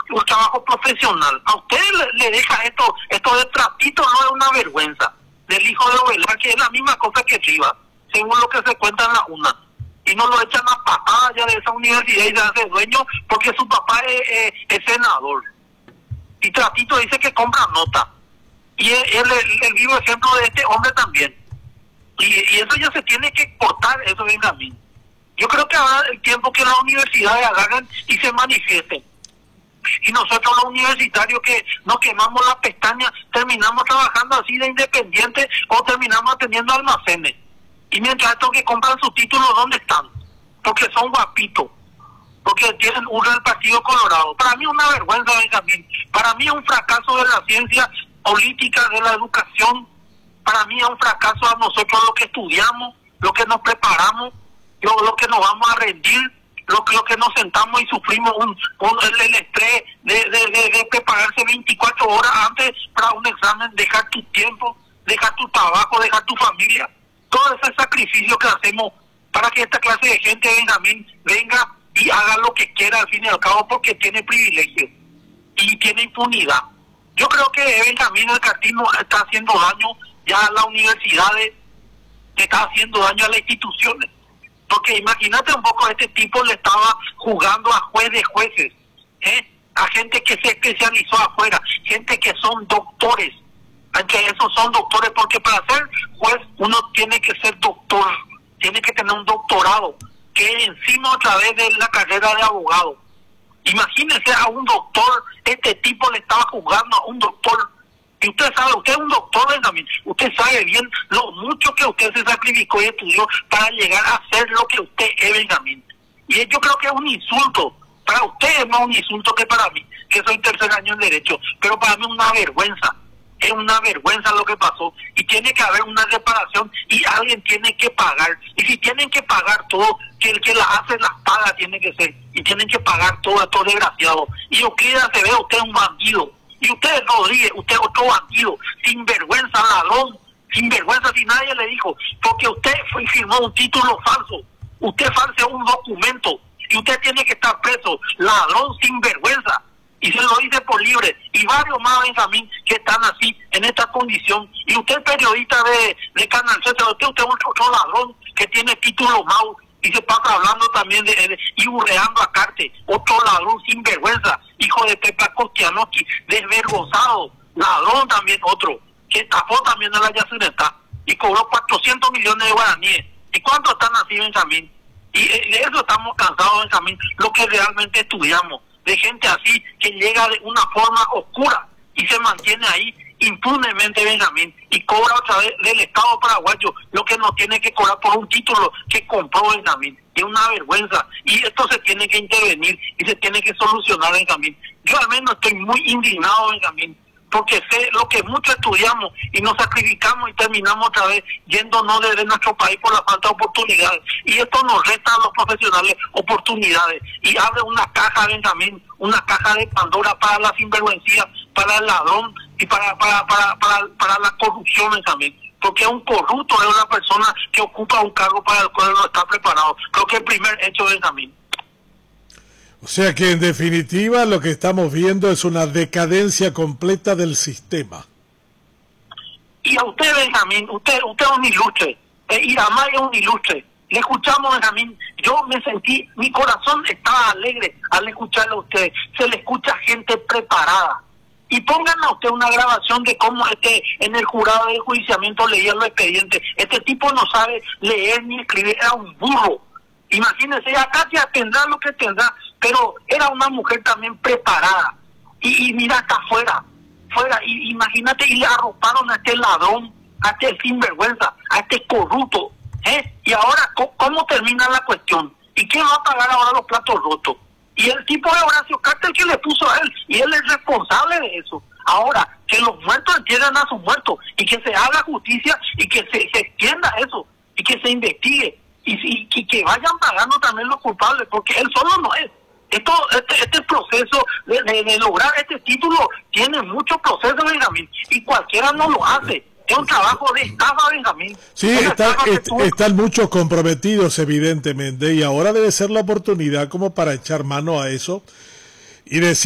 un trabajo profesional. A usted le deja esto de trapito, no es una vergüenza. Del hijo de Ovelar, que es la misma cosa que Rivas, según lo que se cuenta en la UNA. Y no lo echan a patadas ya de esa universidad y se hace dueño porque su papá es senador. Y Tratito dice que compra nota. Y el vivo ejemplo de este hombre también. Y eso ya se tiene que cortar, eso Benjamín. Yo creo que ahora es el tiempo que las universidades agarran y se manifiesten. Y nosotros los universitarios que nos quemamos las pestañas, terminamos trabajando así de independientes o terminamos teniendo almacenes. Y mientras estos que compran sus títulos, ¿dónde están? Porque son guapitos, porque tienen uno del Partido Colorado. Para mí es una vergüenza, Benjamín. Para mí es un fracaso de la ciencia política, de la educación. Para mí es un fracaso a nosotros lo que estudiamos, lo que nos preparamos, lo que nos vamos a rendir, lo que nos sentamos y sufrimos el estrés de prepararse 24 horas antes para un examen, dejar tu tiempo, dejar tu trabajo, dejar tu familia. Todo ese sacrificio que hacemos para que esta clase de gente, Benjamín, venga y haga lo que quiera al fin y al cabo porque tiene privilegio y tiene impunidad. Yo creo que Benjamín el Cartino está haciendo daño ya a las universidades, está haciendo daño a las instituciones. Porque imagínate un poco, este tipo le estaba jugando a juez de jueces, a gente que se especializó afuera, gente que son doctores, aunque esos son doctores, porque para ser juez uno tiene que ser doctor, tiene que tener un doctorado, que encima otra vez de la carrera de abogado. Imagínese a un doctor, este tipo le estaba jugando a un doctor. Y usted sabe, usted es un doctor, Benjamín, usted sabe bien lo mucho que usted se sacrificó y estudió para llegar a ser lo que usted es, Benjamín. Y yo creo que es un insulto. Para usted es más un insulto que para mí, que soy tercer año en Derecho. Pero para mí es una vergüenza. Es una vergüenza lo que pasó. Y tiene que haber una reparación y alguien tiene que pagar. Y si tienen que pagar todo, que el que la hace las paga tiene que ser. Y tienen que pagar todo estos desgraciados. Y Euclides se ve, usted es un bandido. Y usted, Rodríguez, usted es otro bandido, sinvergüenza, ladrón, sinvergüenza, si nadie le dijo, porque usted fue y firmó un título falso, usted falseó un documento, y usted tiene que estar preso, ladrón, sinvergüenza, y se lo dice por libre, y varios más, Benjamín, que están así, en esta condición, y usted periodista de Canal 7, usted es otro ladrón, que tiene título mau, y se pasa hablando también y burreando a Carte, otro ladrón sinvergüenza, hijo de Pepa Kostianowski, desvergonzado, ladrón también otro, que estafó también a la Yacyretá y cobró 400 millones de guaraníes. ¿Y cuántos están así, Benjamín? Y de eso estamos cansados, Benjamín, lo que realmente estudiamos, de gente así que llega de una forma oscura y se mantiene ahí impunemente, Benjamín, y cobra otra vez del Estado paraguayo lo que no tiene que cobrar por un título que compró, Benjamín. Es una vergüenza, y esto se tiene que intervenir y se tiene que solucionar, Benjamín. Yo al menos estoy muy indignado, Benjamín, porque sé lo que mucho estudiamos y nos sacrificamos y terminamos otra vez yéndonos de nuestro país por la falta de oportunidades, y esto nos resta a los profesionales oportunidades y abre una caja, Benjamín, una caja de Pandora para la sinvergüencia, para el ladrón y para la corrupción, Benjamín, porque un corrupto es una persona que ocupa un cargo para el cual no está preparado. Creo que el primer hecho, Benjamín. O sea que en definitiva lo que estamos viendo es una decadencia completa del sistema. Y a usted, Benjamín, usted es un ilustre, Iramay es un ilustre. Le escuchamos, Benjamín, yo me sentí, mi corazón estaba alegre al escucharle a usted. Se le escucha gente preparada. Y pónganle a usted una grabación de cómo en el jurado de enjuiciamiento leía los expedientes. Este tipo no sabe leer ni escribir, era un burro. Imagínense, acá ya tendrá lo que tendrá, pero era una mujer también preparada. Y mira acá afuera, y imagínate, y le arroparon a este ladrón, a este sinvergüenza, a este corrupto. Y ahora, ¿cómo termina la cuestión? ¿Y quién va a pagar ahora los platos rotos? Y el tipo de Horacio Carter que le puso a él, y él es responsable de eso. Ahora, que los muertos entierren a sus muertos, y que se haga justicia, y que se extienda eso, y que se investigue, y que vayan pagando también los culpables, porque él solo no es. Este proceso de lograr este título tiene mucho proceso, Benjamín, y cualquiera no lo hace. Es un trabajo de estafa, Benjamín. Sí, están muchos comprometidos, evidentemente, y ahora debe ser la oportunidad como para echar mano a eso y decir